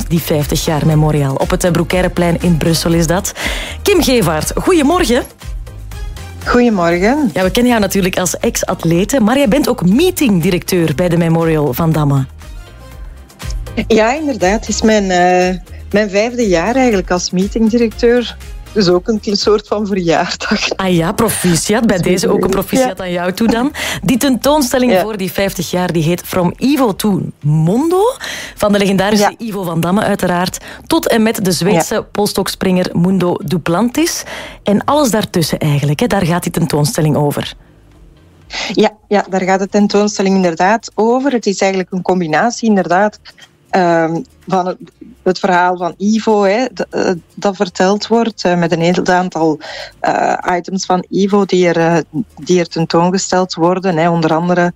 die 50 jaar Memorial. Op het Broekeireplein in Brussel is dat. Kim Gevaert, goedemorgen. Goedemorgen. Ja, we kennen jou natuurlijk als ex-atlete, maar jij bent ook meetingdirecteur bij de Memorial van Damme. Ja, inderdaad. Het is mijn 5e jaar eigenlijk als meetingdirecteur. Dus ook een soort van verjaardag. Ah ja, proficiat. Bij deze ook een proficiat aan jou toe dan. Die tentoonstelling voor die 50 jaar die heet From Ivo to Mondo. Van de legendarische Ivo van Damme uiteraard. Tot en met de Zweedse polstokspringer Mundo Duplantis. En alles daartussen eigenlijk. Hè. Daar gaat die tentoonstelling over. Ja, daar gaat de tentoonstelling inderdaad over. Het is eigenlijk een combinatie inderdaad van het verhaal van Ivo, dat verteld wordt met een heel aantal items van Ivo die er tentoongesteld worden. Onder andere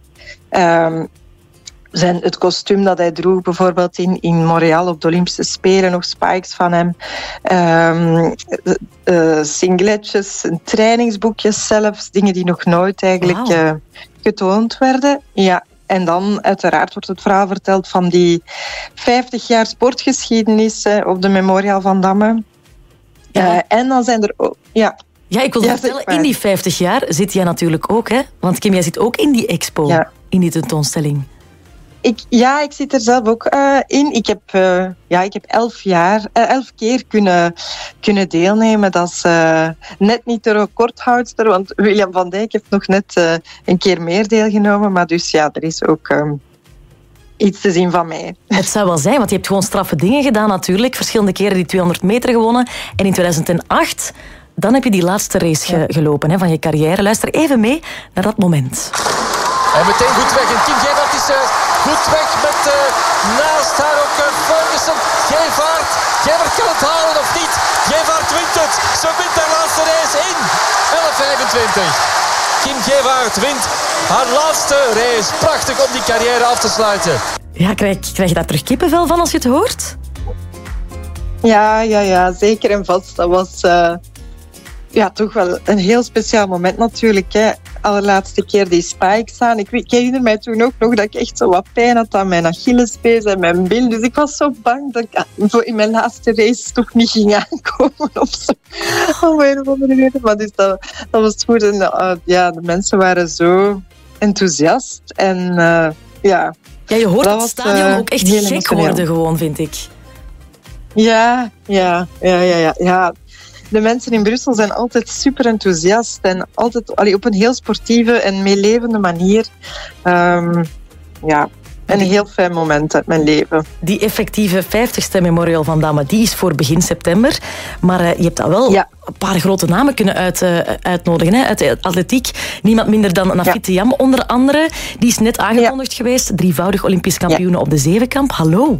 het kostuum dat hij droeg bijvoorbeeld in Montreal op de Olympische Spelen, nog spikes van hem, singletjes, trainingsboekjes zelfs, dingen die nog nooit eigenlijk getoond werden. Ja. En dan uiteraard wordt het verhaal verteld van die 50 jaar sportgeschiedenis op de Memorial van Damme. Ja. En dan zijn er ook... Ja, ik wil vertellen, in die 50 jaar zit jij natuurlijk ook, hè? Want Kim, jij zit ook in die expo, in die tentoonstelling. Ik zit er zelf ook in. Ik heb 11 keer kunnen deelnemen. Dat is net niet de recordhoudster, want William van Dijk heeft nog net een keer meer deelgenomen. Maar dus ja, er is ook iets te zien van mij. Het zou wel zijn, want je hebt gewoon straffe dingen gedaan natuurlijk. Verschillende keren die 200 meter gewonnen. En in 2008, dan heb je die laatste race gelopen van je carrière. Luister even mee naar dat moment. En meteen goed weg. En Kim Gevaert is goed weg met naast haar ook Ferguson. Gevaert kan het halen of niet? Gevaert wint het. Ze wint haar laatste race in 11:25. Kim Gevaert wint haar laatste race. Prachtig om die carrière af te sluiten. Ja, krijg je daar terug kippenvel van als je het hoort? Ja, zeker en vast. Dat was toch wel een heel speciaal moment natuurlijk. Hè. Allerlaatste keer die spikes aan. Ik herinner mij toen ook nog dat ik echt zo wat pijn had aan mijn Achillespees en mijn bil. Dus ik was zo bang dat ik in mijn laatste race toch niet ging aankomen of zo. Op een of andere reden. Maar dus dat was goed. En de mensen waren zo enthousiast. En Ja, je hoort het stadion ook echt gek worden gewoon, vind ik. Ja. De mensen in Brussel zijn altijd super enthousiast en altijd op een heel sportieve en meelevende manier. Een heel fijn moment uit mijn leven. Die effectieve 50ste Memorial van Damme, die is voor begin september. Maar je hebt al wel een paar grote namen kunnen uitnodigen. Hè? Uit de atletiek. Niemand minder dan Nafi Thiam onder andere. Die is net aangekondigd geweest. 3-voudig Olympisch kampioen op de zevenkamp. Hallo.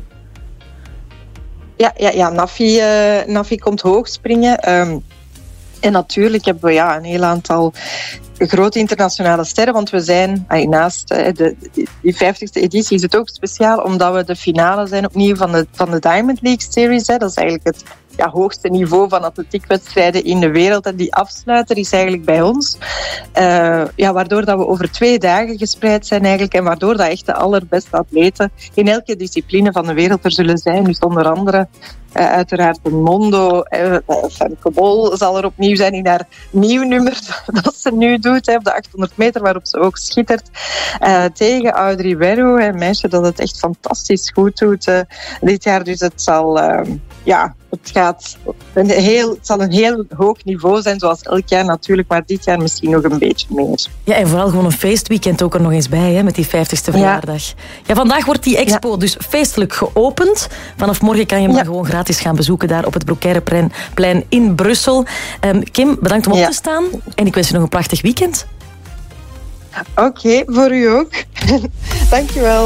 Ja, Nafi komt hoog springen. En natuurlijk hebben we een heel aantal grote internationale sterren, want we zijn naast die 50ste editie is het ook speciaal, omdat we de finale zijn opnieuw van de Diamond League Series. Dat is eigenlijk het hoogste niveau van atletiekwedstrijden in de wereld. En die afsluiter is eigenlijk bij ons. Waardoor dat we over 2 dagen gespreid zijn eigenlijk. En waardoor dat echt de allerbeste atleten in elke discipline van de wereld er zullen zijn. Dus onder andere uiteraard de Mondo. Femke Bol zal er opnieuw zijn in haar nieuw nummer dat ze nu doet. Op de 800 meter, waarop ze ook schittert. Tegen Audrey Berro, een meisje dat het echt fantastisch goed doet dit jaar. Dus het zal... Het zal een heel hoog niveau zijn, zoals elk jaar natuurlijk, maar dit jaar misschien nog een beetje meer. Ja, en vooral gewoon een feestweekend ook er nog eens bij, hè, met die 50ste verjaardag. Ja, vandaag wordt die expo dus feestelijk geopend. Vanaf morgen kan je hem gewoon gratis gaan bezoeken daar op het Broekeireplein in Brussel. Kim, bedankt om op te staan en ik wens je nog een prachtig weekend. Oké, voor u ook. Dankjewel.